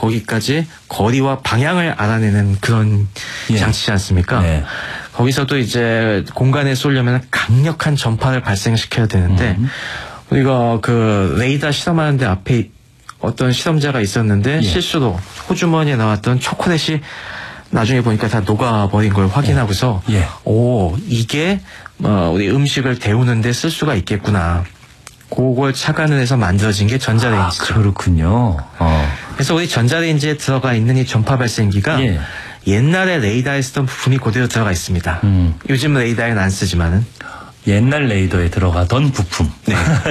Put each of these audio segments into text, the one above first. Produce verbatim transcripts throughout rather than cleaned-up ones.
거기까지 거리와 방향을 알아내는 그런 예. 장치지 않습니까? 네. 거기서도 이제 공간에 쏘려면 강력한 전파를 발생시켜야 되는데 음. 우리가 그 레이더 실험하는데 앞에 어떤 실험자가 있었는데 예. 실수로 호주머니에 나왔던 초콜릿이 나중에 보니까 다 녹아버린 걸 확인하고서 예. 예. 오 이게 어, 우리 음식을 데우는데 쓸 수가 있겠구나. 그걸 착안을 해서 만들어진 게 전자레인지죠. 아, 그렇군요. 어. 그래서 우리 전자레인지에 들어가 있는 이 전파 발생기가 예. 옛날에 레이더에 쓰던 부품이 그대로 들어가 있습니다. 음. 요즘 레이더에는 안 쓰지만은. 옛날 레이더에 들어가던 부품. 네.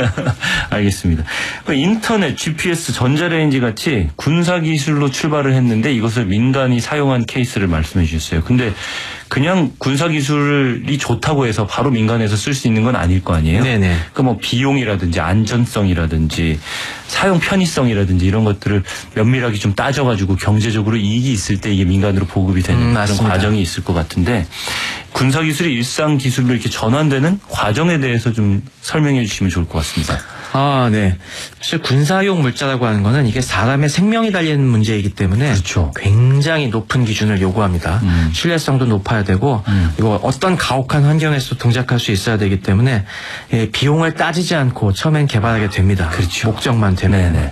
알겠습니다. 인터넷, 지피에스, 전자레인지 같이 군사 기술로 출발을 했는데 이것을 민간이 사용한 케이스를 말씀해 주셨어요. 근데 그냥 군사 기술이 좋다고 해서 바로 민간에서 쓸 수 있는 건 아닐 거 아니에요? 네네. 그러니까 뭐 비용이라든지 안전성이라든지 사용 편의성이라든지 이런 것들을 면밀하게 좀 따져가지고 경제적으로 이익이 있을 때 이게 민간으로 보급이 되는 음, 그런 과정이 있을 것 같은데 군사 기술이 일상 기술로 이렇게 전환되는 과정에 대해서 좀 설명해 주시면 좋을 것 같습니다. 아, 네. 사실 군사용 물자라고 하는 거는 이게 사람의 생명이 달린 문제이기 때문에 그렇죠. 굉장히 높은 기준을 요구합니다. 음. 신뢰성도 높아야 되고 음. 이거 어떤 가혹한 환경에서 동작할 수 있어야 되기 때문에 예, 비용을 따지지 않고 처음엔 개발하게 됩니다. 그렇죠. 목적만 되면. 네네.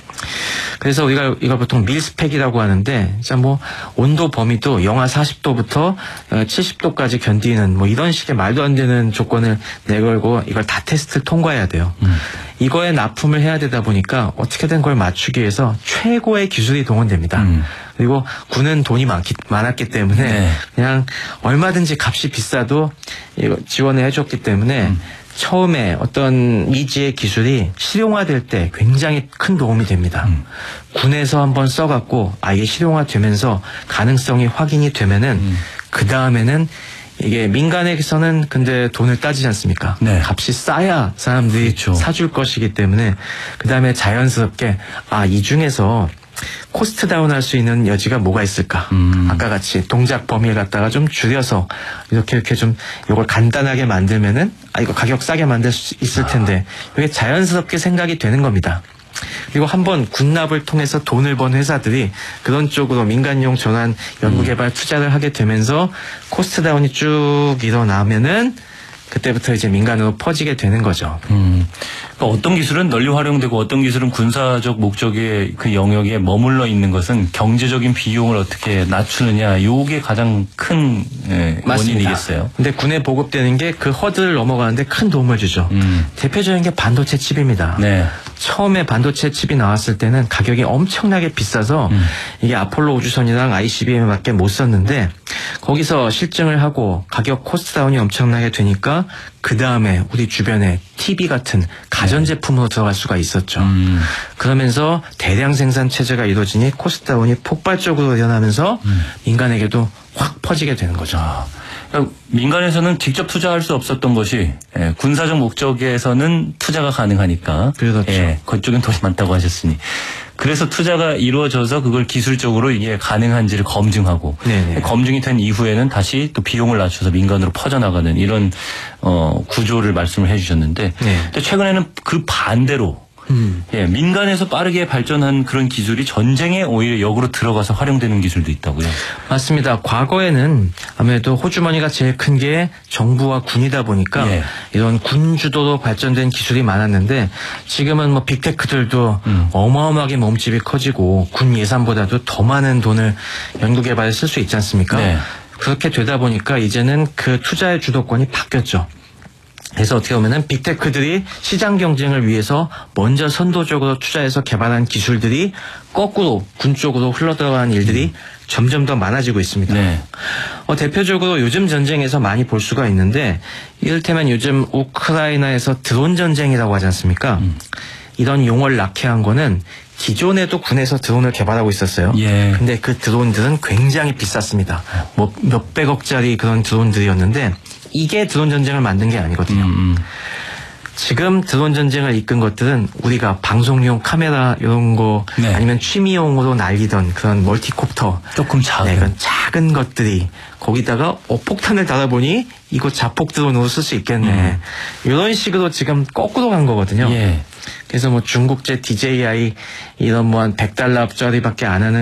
그래서 우리가 이걸 보통 밀스펙이라고 하는데, 자 뭐 온도 범위도 영하 사십 도부터 칠십 도까지 견디는 뭐 이런 식의 말도 안 되는 조건을 내걸고 이걸 다 테스트를 통과해야 돼요. 음. 이거에 납품을 해야 되다 보니까 어떻게든 그걸 맞추기 위해서 최고의 기술이 동원됩니다. 음. 그리고 군은 돈이 많기, 많았기 때문에 네. 그냥 얼마든지 값이 비싸도 이거 지원을 해줬기 때문에 음. 처음에 어떤 미지의 기술이 실용화될 때 굉장히 큰 도움이 됩니다. 음. 군에서 한번 써갖고 아 이게 실용화되면서 가능성이 확인이 되면은 음. 그 다음에는 이게 민간에서는 근데 돈을 따지지 않습니까? 네. 값이 싸야 사람들이 그렇죠. 사줄 것이기 때문에 그 다음에 자연스럽게 아 이 중에서 코스트 다운할 수 있는 여지가 뭐가 있을까? 음. 아까 같이 동작 범위를 갖다가 좀 줄여서 이렇게 이렇게 좀 이걸 간단하게 만들면은 아 이거 가격 싸게 만들 수 있을 텐데 이게 자연스럽게 생각이 되는 겁니다. 그리고 한번 군납을 통해서 돈을 번 회사들이 그런 쪽으로 민간용 전환 연구개발 투자를 하게 되면서 코스트 다운이 쭉 일어나면은 그때부터 이제 민간으로 퍼지게 되는 거죠. 음. 그러니까 어떤 기술은 널리 활용되고 어떤 기술은 군사적 목적의 그 영역에 머물러 있는 것은 경제적인 비용을 어떻게 낮추느냐, 요게 가장 큰 예, 원인이겠어요. 근데 군에 보급되는 게 그 허들을 넘어가는데 큰 도움을 주죠. 음. 대표적인 게 반도체 칩입니다. 네. 처음에 반도체 칩이 나왔을 때는 가격이 엄청나게 비싸서 음. 이게 아폴로 우주선이랑 아이씨비엠밖에 못 썼는데 거기서 실증을 하고 가격 코스트 다운이 엄청나게 되니까 그 다음에 우리 주변에 티비 같은 가전제품으로 들어갈 수가 있었죠. 음. 그러면서 대량 생산 체제가 이루어지니 코스트 다운이 폭발적으로 일어나면서 음. 민간에게도 확 퍼지게 되는 거죠. 아. 그러니까 민간에서는 직접 투자할 수 없었던 것이 예, 군사적 목적에서는 투자가 가능하니까 그렇죠. 예, 그쪽은 돈이 많다고 하셨으니 그래서 투자가 이루어져서 그걸 기술적으로 이게 가능한지를 검증하고 네네. 검증이 된 이후에는 다시 또 비용을 낮춰서 민간으로 퍼져나가는 이런 어, 구조를 말씀을 해주셨는데 네. 근데 최근에는 그 반대로 음. 예, 민간에서 빠르게 발전한 그런 기술이 전쟁에 오히려 역으로 들어가서 활용되는 기술도 있다고요? 맞습니다. 과거에는 아무래도 호주머니가 제일 큰 게 정부와 군이다 보니까 예. 이런 군 주도로 발전된 기술이 많았는데 지금은 뭐 빅테크들도 음. 어마어마하게 몸집이 커지고 군 예산보다도 더 많은 돈을 연구개발에 쓸 수 있지 않습니까? 네. 그렇게 되다 보니까 이제는 그 투자의 주도권이 바뀌었죠. 그래서 어떻게 보면은 빅테크들이 시장 경쟁을 위해서 먼저 선도적으로 투자해서 개발한 기술들이 거꾸로 군 쪽으로 흘러들어가는 일들이 음. 점점 더 많아지고 있습니다. 네. 어, 대표적으로 요즘 전쟁에서 많이 볼 수가 있는데 이를테면 요즘 우크라이나에서 드론 전쟁이라고 하지 않습니까? 음. 이런 용어를 낳게 한 거는 기존에도 군에서 드론을 개발하고 있었어요. 예. 근데 그 드론들은 굉장히 비쌌습니다. 뭐 몇백억짜리 그런 드론들이었는데 이게 드론 전쟁을 만든 게 아니거든요. 음. 지금 드론 전쟁을 이끈 것들은 우리가 방송용 카메라 이런 거 네. 아니면 취미용으로 날리던 그런 멀티콥터 조금 작은 네, 그런 작은 것들이 거기다가 어, 폭탄을 달아보니 이거 자폭 드론으로 쓸 수 있겠네. 음. 이런 식으로 지금 거꾸로 간 거거든요. 예. 그래서 뭐 중국제 디제이아이 이런 뭐 한 백 달러짜리밖에 안 하는